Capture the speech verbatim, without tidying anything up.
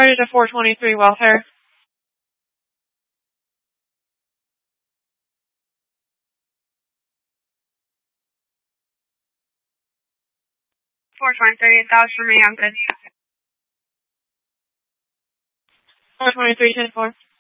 Credit to four twenty-three welfare. four twenty-three, that was for me, I'm good. four twenty-three, ten four.